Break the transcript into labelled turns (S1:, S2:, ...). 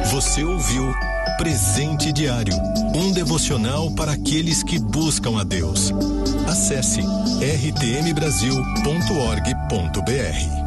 S1: Você ouviu Presente Diário, um devocional para aqueles que buscam a Deus. Acesse rtmbrasil.org.br.